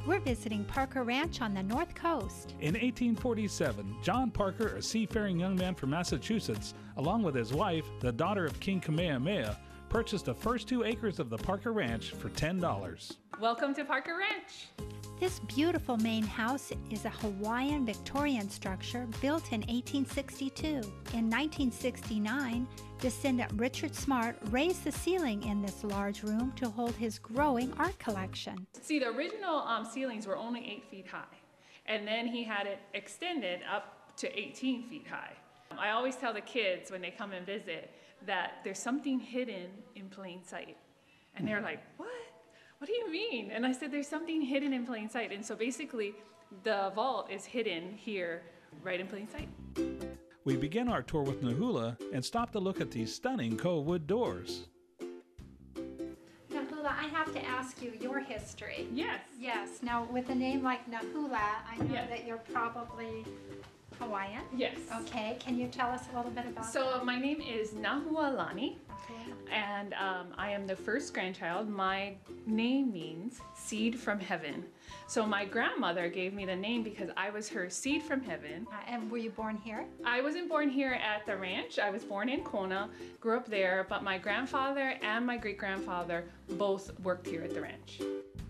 We're visiting Parker Ranch on the North Coast. In 1847, John Parker, a seafaring young man from Massachusetts, along with his wife, the daughter of King Kamehameha, purchased the first 2 acres of the Parker Ranch for $10. Welcome to Parker Ranch. This beautiful main house is a Hawaiian Victorian structure built in 1862. In 1969, descendant Richard Smart raised the ceiling in this large room to hold his growing art collection. See, the original ceilings were only 8 feet high, and then he had it extended up to 18 feet high. I always tell the kids when they come and visit that there's something hidden in plain sight. And they're like, what? What do you mean? And I said, there's something hidden in plain sight. And so basically, the vault is hidden here, right in plain sight. We begin our tour with Nahula and stop to look at these stunning Cove wood doors. Nahula, I have to ask you your history. Yes. Yes. Now, with a name like Nahula, I know Yes. that you're probably Hawaiian. Yes. Okay. Can you tell us a little bit about So my name is Nahualani, that? and I am the first grandchild. My name means seed from heaven. So my grandmother gave me the name because I was her seed from heaven. And were you born here? I wasn't born here at the ranch. I was born in Kona, grew up there, but my grandfather and my great-grandfather both worked here at the ranch.